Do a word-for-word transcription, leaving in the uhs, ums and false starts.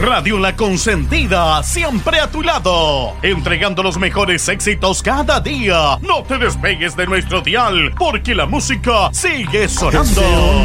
Radio La Consentida, siempre a tu lado, entregando los mejores éxitos cada día. No te despegues de nuestro dial, porque la música sigue sonando.